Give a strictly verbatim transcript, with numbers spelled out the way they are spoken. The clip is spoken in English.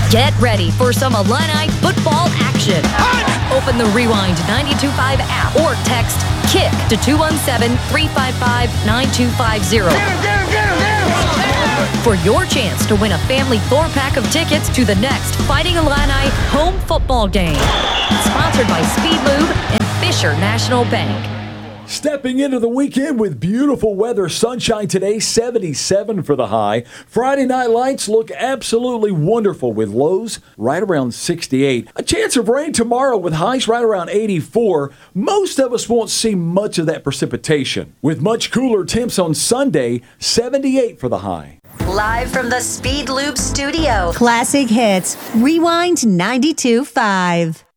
Get ready for some Illini football action. Open the Rewind ninety-two point five app or text KICK to two one seven, three five five, nine two five zero for your chance to win a family four-pack of tickets to the next Fighting Illini home football game. Sponsored by Speed Lube and Fisher National Bank. Stepping into the weekend with beautiful weather, sunshine today, seventy-seven for the high. Friday night lights look absolutely wonderful with lows right around sixty-eight. A chance of rain tomorrow with highs right around eighty-four. Most of us won't see much of that precipitation. With much cooler temps on Sunday, seventy-eight for the high. Live from the Speed Lube studio. Classic hits. Rewind ninety-two point five.